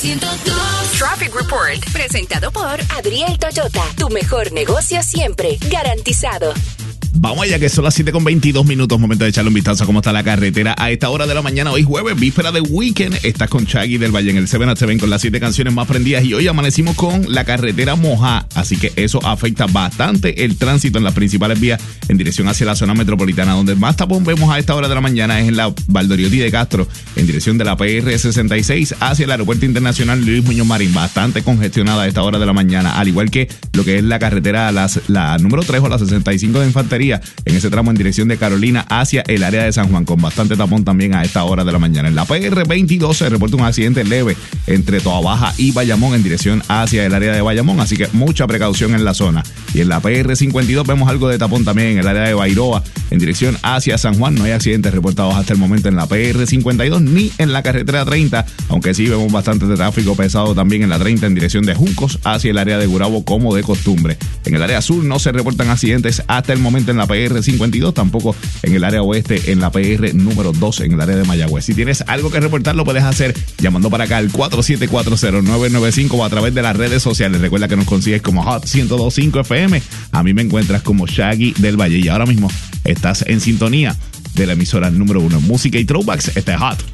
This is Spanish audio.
Traffic Report, presentado por Adriel Toyota. Tu mejor negocio siempre, garantizado. Vamos allá, que son las 7:22. Momento de echarle un vistazo a cómo está la carretera a esta hora de la mañana. Hoy jueves, víspera de weekend. Estás con Shaggy del Valle en el 7-7 con las 7 canciones más prendidas. Y hoy amanecimos con la carretera mojada. Así que eso afecta bastante el tránsito en las principales vías en dirección hacia la zona metropolitana. Donde más tapón vemos a esta hora de la mañana es en la Valdoriotti de Castro, en dirección de la PR-66 hacia el Aeropuerto Internacional Luis Muñoz Marín. Bastante congestionada a esta hora de la mañana. Al igual que lo que es la carretera, la número 3 o la 65 de Infantería, en ese tramo en dirección de Carolina hacia el área de San Juan, con bastante tapón también a esta hora de la mañana. En la PR-22 se reporta un accidente leve entre Toabaja y Bayamón en dirección hacia el área de Bayamón, así que mucha precaución en la zona. Y en la PR-52 vemos algo de tapón también en el área de Bairoa en dirección hacia San Juan. No hay accidentes reportados hasta el momento en la PR-52 ni en la carretera 30, aunque sí vemos bastante de tráfico pesado también en la 30 en dirección de Juncos hacia el área de Gurabo como de costumbre. En el área sur no se reportan accidentes hasta el momento en la PR-52, tampoco en el área oeste en la PR número 2 en el área de Mayagüez. Si tienes algo que reportar, lo puedes hacer llamando para acá al 4740995 o a través de las redes sociales. Recuerda que nos consigues como Hot 102.5 FM. A mí me encuentras como Shaggy del Valle y ahora mismo estás en sintonía de la emisora número 1 en música y throwbacks. Este es Hot